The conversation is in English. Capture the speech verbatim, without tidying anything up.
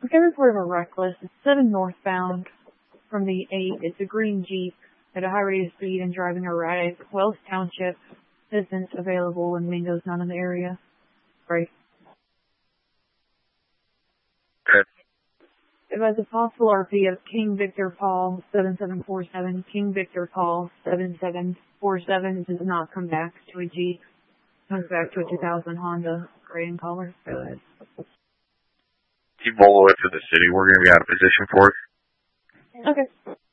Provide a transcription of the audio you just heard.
get report of a reckless. It's seven northbound from the eight. It's a green Jeep at a high rate of speed and driving erratic. Wells Township isn't available and Mingo's not in the area. Right. Okay. It has a possible R P of King Victor Paul seven seven four seven. King Victor Paul seven seven four seven does not come back to a Jeep. Comes back to a two thousand Honda gray in color. Go ahead. Keep all the way to the city. We're going to be out of position for it. Okay.